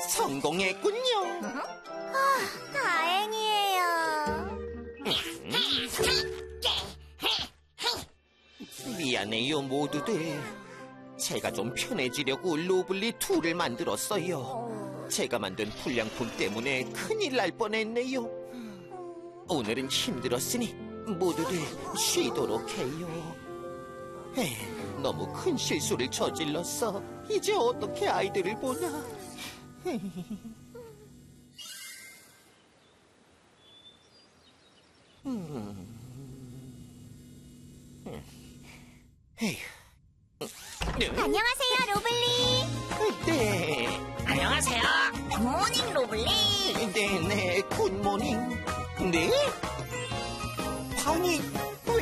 성공했군요. 다행이에요. 미안해요, 모두들. 제가 좀 편해지려고 로블리 2를 만들었어요. 제가 만든 불량품 때문에 큰일 날 뻔했네요. 오늘은 힘들었으니 모두들 쉬도록 해요. 너무 큰 실수를 저질렀어. 이제 어떻게 아이들을 보나. 안녕하세요, 로블리. 네, 안녕하세요. 굿모닝 로블리. 네, 굿모닝. 네? 방이